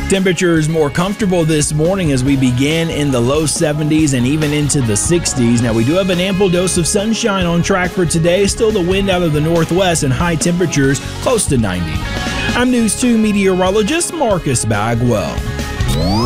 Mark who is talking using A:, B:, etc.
A: Temperatures more comfortable this morning as we begin in the low 70s and even into the 60s. Now, we do have an ample dose of sunshine on track for today. Still the wind out of the northwest and high temperatures close to 90. I'm News 2 meteorologist Marcus Bagwell.